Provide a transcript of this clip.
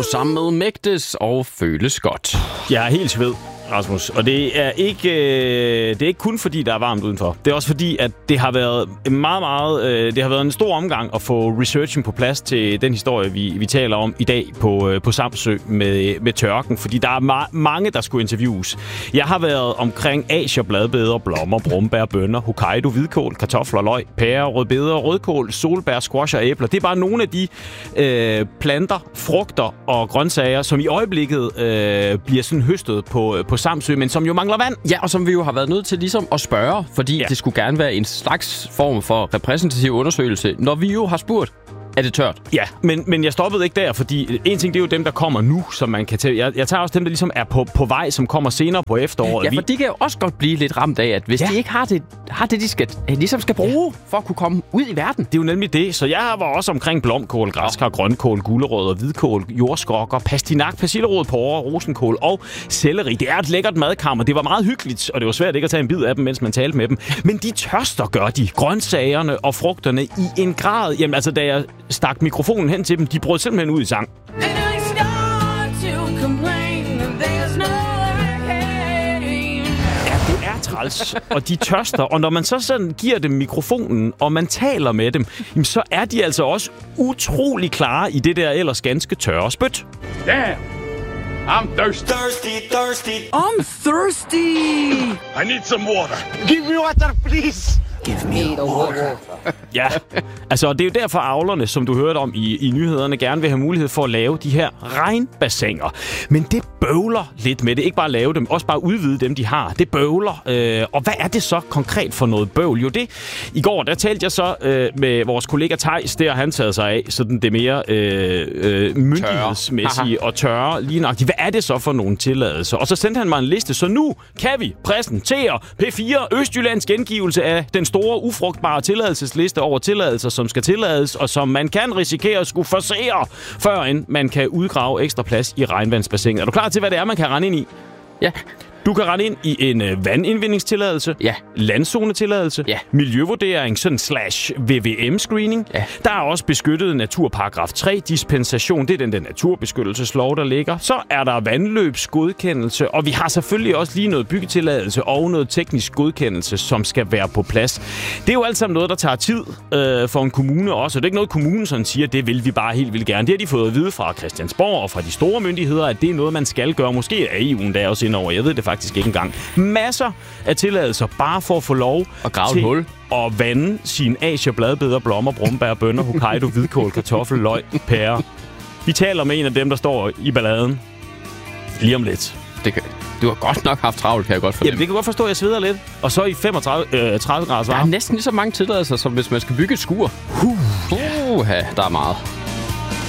sammen med Mægtes og Føles Godt. Jeg er helt sved, Rasmus, og det er ikke kun fordi, der er varmt udenfor. Det er også fordi, at det har været det har været en stor omgang at få researchen på plads til den historie, vi taler om i dag på Samsø med tørken, fordi der er mange, der skulle interviews. Jeg har været omkring asier, bladbeder, blommer, brumbær, bønner, Hokkaido, hvidkål, kartofler, løg, pærer, rødbeder, rødkål, solbær, squash og æbler. Det er bare nogle af de planter, frugter og grøntsager, som i øjeblikket bliver sådan høstet på Samsø, men som jo mangler vand. Ja, og som vi jo har været nødt til ligesom at spørge, fordi det skulle gerne være en slags form for repræsentativ undersøgelse, når vi jo har spurgt, er det tørt? Ja, men jeg stoppede ikke der, fordi en ting, det er jo dem, der kommer nu, som man kan tage. Jeg tager også dem, der ligesom er på vej, som kommer senere på efteråret. Ja, for de kan jo også godt blive lidt ramt af, at hvis de ikke har det, de skal bruge for at kunne komme ud i verden. Det er jo nemlig det. Så jeg var også omkring blomkål, græskar, grønkål, gulerødder, hvidkål, jordskokker, pastinak, persillerod, porre, rosenkål og selleri. Det er et lækkert madkammer. Det var meget hyggeligt, og det var svært ikke at tage en bid af dem, mens man talte med dem. Men de tørster gør de. Grøntsagerne og frugterne i en grad. Jamen altså, da jeg stak mikrofonen hen til dem, de brød simpelthen ud i sang. Træls, og de tørster, og når man så sådan giver dem mikrofonen, og man taler med dem, jamen, så er de altså også utrolig klare i det der ellers ganske tørre spyt. Damn! I'm thirsty. I'm thirsty! I need some water. Give me water, please! Give me the water. Ja, altså det er jo derfor avlerne, som du hørte om i nyhederne, gerne vil have mulighed for at lave de her regnbassiner. Men det bøvler lidt med det. Ikke bare lave dem, også bare udvide dem, de har. Det bøvler. Og hvad er det så konkret for noget bøvl? Jo, i går, der talte jeg så med vores kollega Theis, der han taget sig af sådan det mere myndighedsmæssige og tørre lige nøjagtigt. Hvad er det så for nogle tilladelser? Og så sendte han mig en liste, så nu kan vi præsentere P4 Østjyllands gengivelse af den store ufrugtbare tilladelsesliste over tilladelser, som skal tillades, og som man kan risikere at skulle forsere, førend man kan udgrave ekstra plads i regnvandsbassinet. Er du klar til, hvad det er, man kan rende ind i? Ja. Du kan rende ind i en vandindvindingstilladelse, landzonetilladelse, miljøvurdering, sådan /VVM-screening. Ja. Der er også beskyttet naturparagraf 3 dispensation. Det er den naturbeskyttelseslov, der ligger. Så er der vandløbsgodkendelse, og vi har selvfølgelig også lige noget byggetilladelse og noget teknisk godkendelse, som skal være på plads. Det er jo alt sammen noget, der tager tid for en kommune også. Det er ikke noget, kommunen sådan siger, det vil vi bare helt vildt gerne. Det har de fået at vide fra Christiansborg og fra de store myndigheder, at det er noget, man skal gøre. Måske er EU'en der også indover. Jeg ved det faktisk ikke engang. Masser af tilladelser bare for at få lov at grave et hul og vande sine asier, bladbeder, blommer, brumbær, bønner, Hokkaido, hvidkål, kartoffel, løg, pære. Vi taler med en af dem, der står i balladen lige om lidt. Du har godt nok haft travlt, kan jeg godt fornemme. Jamen, det kan godt forstå, at jeg sveder lidt. Og så i 30 grader varme. Der er næsten lige så mange tilladelser, som hvis man skal bygge et skur. Der er meget.